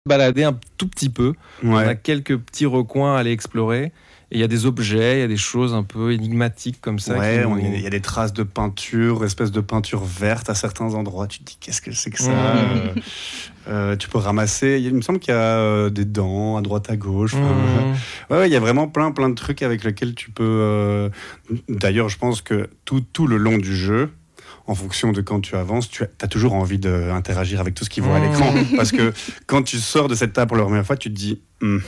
balader un tout petit peu. On a Ouais. quelques petits recoins à aller explorer. Et il y a des objets, il y a des choses un peu énigmatiques comme ça. Ouais, qui il nous... y a des traces de peinture, espèce de peinture verte à certains endroits. Tu te dis, qu'est-ce que c'est que ça Tu peux ramasser. Il me semble qu'il y a des dents à droite, à gauche. Enfin, ouais, il y a vraiment plein de trucs avec lesquels tu peux. D'ailleurs, je pense que tout le long du jeu, en fonction de quand tu avances, tu as toujours envie d'interagir avec tout ce qui voit à l'écran. Parce que quand tu sors de cette table pour la première fois, tu te dis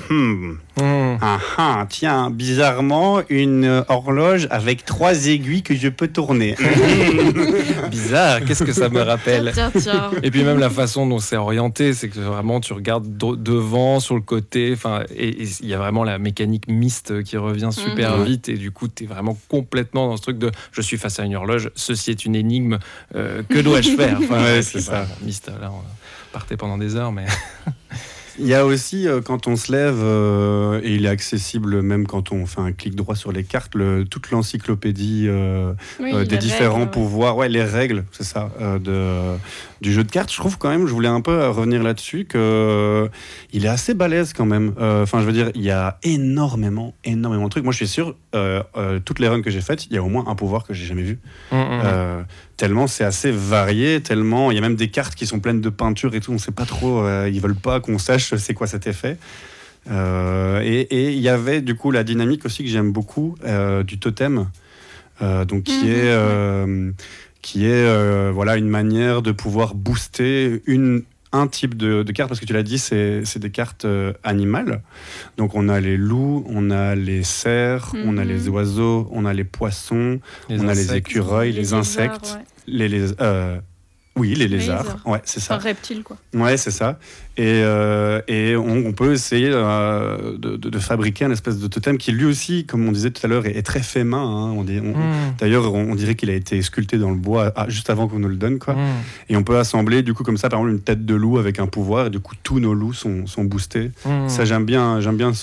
tiens, bizarrement, une horloge avec 3 aiguilles que je peux tourner. Bizarre, qu'est-ce que ça me rappelle? Tiens. Et puis même la façon dont c'est orienté, c'est que vraiment tu regardes devant, sur le côté, et il y a vraiment la mécanique Myst qui revient super vite, et du coup tu es vraiment complètement dans ce truc de je suis face à une horloge, ceci est une énigme, que dois-je faire? Ouais, c'est ça. Myst, là on partait pendant des heures, mais... Il y a aussi, quand on se lève, et il est accessible même quand on fait un clic droit sur les cartes, toute l'encyclopédie des différents pouvoirs, ouais, les règles, c'est ça, du jeu de cartes. Je trouve quand même, je voulais un peu revenir là-dessus, qu'il est assez balèze quand même. Enfin, je veux dire, il y a énormément de trucs. Moi, je suis sûr, toutes les runs que j'ai faites, il y a au moins un pouvoir que j'ai jamais vu. Tellement c'est assez varié, tellement il y a même des cartes qui sont pleines de peinture et tout, on sait pas trop, ils veulent pas qu'on sache c'est quoi cet effet. Et il y avait du coup la dynamique aussi que j'aime beaucoup, du totem, donc qui est voilà, une manière de pouvoir booster un type de carte, parce que tu l'as dit, c'est des cartes animales. Donc on a les loups, on a les cerfs, on a les oiseaux, on a les poissons, on a les écureuils, les insectes, oui, les lézards. Ouais, c'est ça. Un reptile, quoi. Ouais, c'est ça. Et on peut essayer de fabriquer un espèce de totem qui, lui aussi, comme on disait tout à l'heure, est très fait main. D'ailleurs, on dirait qu'il a été sculpté dans le bois juste avant qu'on nous le donne, quoi. Et on peut assembler, du coup, comme ça, par exemple, une tête de loup avec un pouvoir. Et du coup, tous nos loups sont boostés. Ça, j'aime bien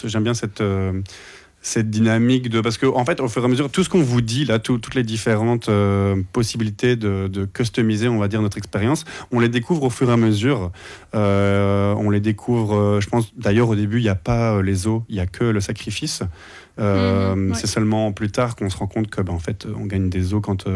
cette dynamique parce que en fait, au fur et à mesure, tout ce qu'on vous dit là, toutes les différentes possibilités de customiser, on va dire, notre expérience, on les découvre au fur et à mesure. On les découvre, je pense d'ailleurs au début il n'y a pas les os, il n'y a que le sacrifice. C'est seulement plus tard qu'on se rend compte que en fait on gagne des os quand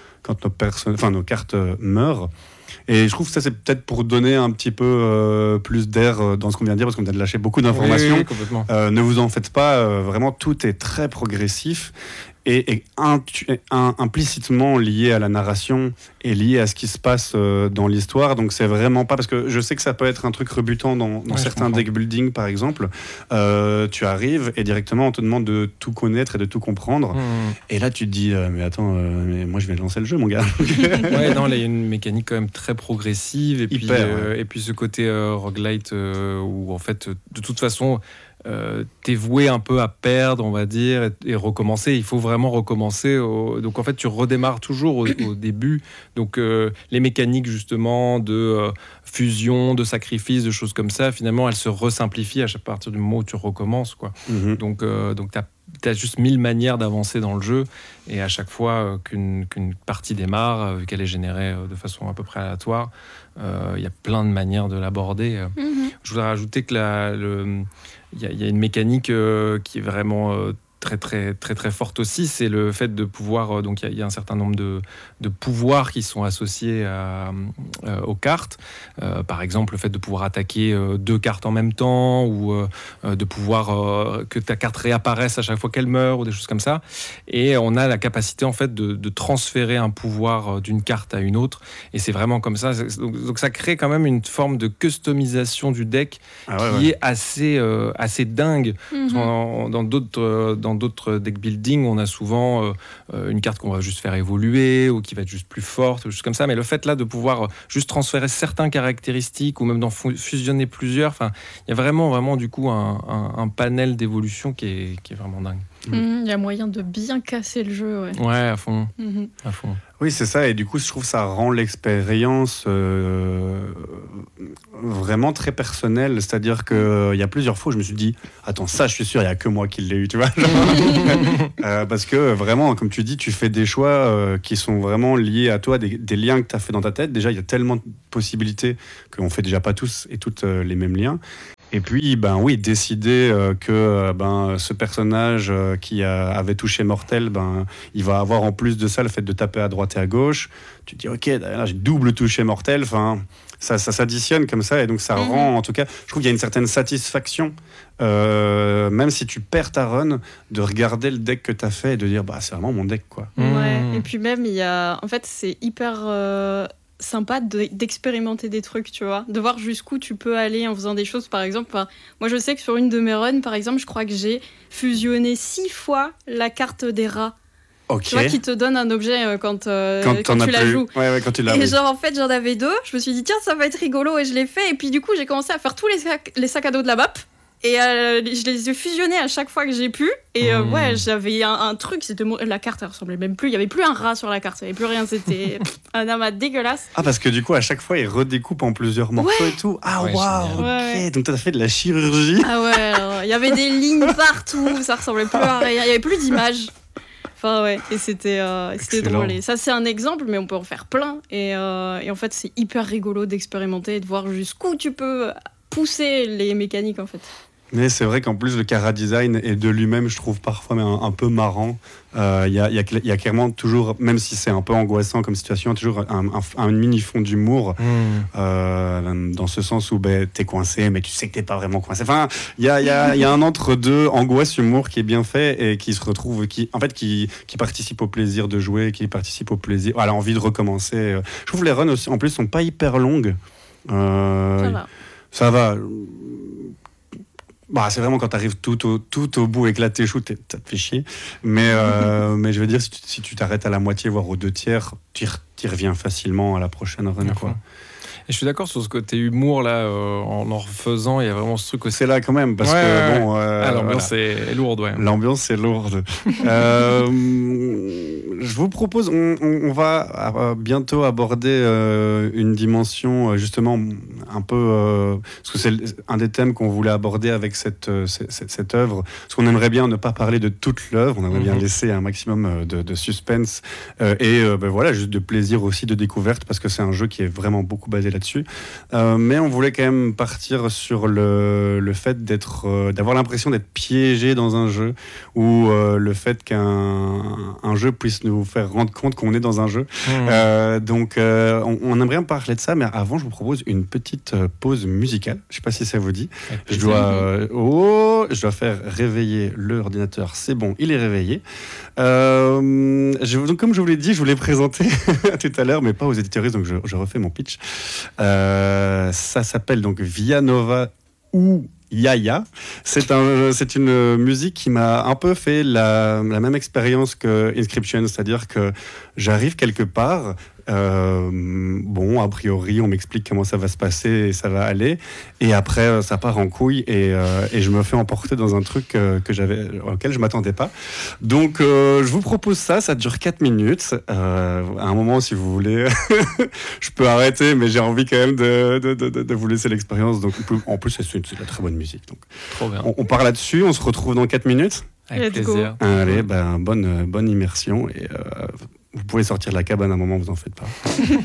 nos cartes meurent. Et je trouve que ça, c'est peut-être pour donner un petit peu plus d'air dans ce qu'on vient de dire, parce qu'on vient de lâcher beaucoup d'informations. Oui, complètement. Ne vous en faites pas, vraiment, tout est très progressif et implicitement lié à la narration et lié à ce qui se passe dans l'histoire. Donc c'est vraiment pas, parce que je sais que ça peut être un truc rebutant dans certains deck building, par exemple. Tu arrives et directement on te demande de tout connaître et de tout comprendre. Et là tu te dis mais attends, mais moi je viens de lancer le jeu, mon gars. Ouais, non, là il y a une mécanique quand même très progressive, et puis ce côté roguelite où en fait de toute façon t'es voué un peu à perdre, on va dire, et recommencer. Il faut vraiment recommencer. Donc en fait, tu redémarres toujours au début. Donc les mécaniques justement de fusion, de sacrifice, de choses comme ça, finalement, elles se resimplifient à partir du moment où tu recommences, quoi. Donc t'as juste 1000 manières d'avancer dans le jeu, et à chaque fois qu'une partie démarre, vu qu'elle est générée de façon à peu près aléatoire, il y a plein de manières de l'aborder. Je voudrais rajouter que il y a une mécanique qui est vraiment très très très très forte aussi, c'est le fait de pouvoir, donc il y a un certain nombre de pouvoirs qui sont associés aux cartes, par exemple le fait de pouvoir attaquer 2 cartes en même temps, ou de pouvoir que ta carte réapparaisse à chaque fois qu'elle meurt, ou des choses comme ça. Et on a la capacité en fait de transférer un pouvoir d'une carte à une autre, et c'est vraiment comme ça. Donc ça crée quand même une forme de customisation du deck qui est assez dingue. Dans d'autres deck building, on a souvent une carte qu'on va juste faire évoluer, ou qui va être juste plus forte, ou juste comme ça. Mais le fait là de pouvoir juste transférer certaines caractéristiques, ou même d'en fusionner plusieurs, il y a vraiment du coup un panel d'évolution qui est vraiment dingue. Il y a moyen de bien casser le jeu. Ouais, à fond. À fond. Oui, c'est ça. Et du coup, je trouve que ça rend l'expérience vraiment très personnelle. C'est-à-dire qu'il y a plusieurs fois où je me suis dit « Attends, ça, je suis sûr, il n'y a que moi qui l'ai eu. » Tu vois parce que vraiment, comme tu dis, tu fais des choix qui sont vraiment liés à toi, des liens que tu as fait dans ta tête. Déjà, il y a tellement de possibilités qu'on ne fait déjà pas tous et toutes les mêmes liens. Et puis, décider que ce personnage qui avait touché mortel, il va avoir en plus de ça le fait de taper à droite et à gauche. Tu te dis, ok, là, j'ai double touché mortel. Enfin, ça s'additionne comme ça, et donc ça rend, en tout cas, je trouve qu'il y a une certaine satisfaction, même si tu perds ta run, de regarder le deck que tu as fait et de dire, c'est vraiment mon deck, quoi. Ouais. Et puis même, en fait, c'est hyper sympa d'expérimenter des trucs, tu vois, de voir jusqu'où tu peux aller en faisant des choses. Par exemple, moi je sais que sur une de mes runs, par exemple, je crois que j'ai fusionné 6 fois la carte des rats. Okay. Tu vois, qui te donne un objet quand tu la joues. Ouais, quand tu l'as. Et genre, en fait, j'en avais 2. Je me suis dit, tiens, ça va être rigolo, et je l'ai fait. Et puis, du coup, j'ai commencé à faire tous les sacs à dos de la map. Et je les ai fusionnés à chaque fois que j'ai pu. Et j'avais un truc, c'était la carte, elle ressemblait même plus. Il n'y avait plus un rat sur la carte, il n'y avait plus rien. C'était un amas dégueulasse. Ah, parce que du coup, à chaque fois, il redécoupe en plusieurs morceaux et tout. Ah, waouh, ok. Donc, tu as fait de la chirurgie. Ah ouais, il y avait des lignes partout, ça ressemblait plus à rien. Il n'y avait plus d'images. Enfin, ouais, et c'était drôle. Et ça, c'est un exemple, mais on peut en faire plein. Et en fait, c'est hyper rigolo d'expérimenter et de voir jusqu'où tu peux pousser les mécaniques, en fait. Mais c'est vrai qu'en plus, le chara design est de lui-même, je trouve parfois un peu marrant. Il y a clairement toujours, même si c'est un peu angoissant comme situation, toujours un mini-fond d'humour, dans ce sens où t'es coincé, mais tu sais que t'es pas vraiment coincé. Enfin, il y a un entre-deux angoisse-humour qui est bien fait et qui se retrouve, qui participe au plaisir de jouer, qui participe au plaisir, à l'envie de recommencer. Je trouve les runs aussi, en plus, sont pas hyper longues. Ça va. C'est vraiment quand tu arrives tout au bout et que là t'échoues, ça te fait chier. Mais je veux dire, si tu t'arrêtes à la moitié, voire aux 2/3, tu reviens facilement à la prochaine run, quoi. Et je suis d'accord sur ce côté humour là, en refaisant, il y a vraiment ce truc aussi. C'est là quand même, parce que l'ambiance est lourde, ouais. L'ambiance est lourde. Je vous propose, on va bientôt aborder une dimension justement un peu, parce que c'est un des thèmes qu'on voulait aborder avec cette œuvre. Parce qu'on aimerait bien ne pas parler de toute l'œuvre, on aimerait bien laisser un maximum de suspense et juste de plaisir aussi de découverte, parce que c'est un jeu qui est vraiment beaucoup basé là-dessus. Mais on voulait quand même partir sur le fait d'avoir l'impression d'être piégé dans un jeu, ou le fait qu'un jeu puisse nous faire rendre compte qu'on est dans un jeu. Donc on aimerait bien parler de ça, mais avant je vous propose une petite pause musicale. Je sais pas si ça vous dit. Je dois faire réveiller l'ordinateur. C'est bon, il est réveillé. Donc comme je vous l'ai dit, je vous l'ai présenté tout à l'heure, mais pas aux éditeuristes, donc je refais mon pitch. Ça s'appelle donc Via Nova ou Yaya. C'est une musique qui m'a un peu fait la même expérience que Inscription, c'est-à-dire que j'arrive quelque part, a priori on m'explique comment ça va se passer et ça va aller, et après ça part en couille et je me fais emporter dans un truc auquel je m'attendais pas. Donc je vous propose ça dure 4 minutes. À un moment, si vous voulez, je peux arrêter, mais j'ai envie quand même de vous laisser l'expérience. Donc en plus c'est de la très bonne musique. Donc trop bien. On part là-dessus, on se retrouve dans 4 minutes. Avec plaisir. Allez, bonne immersion, et vous pouvez sortir de la cabane à un moment, vous en faites pas.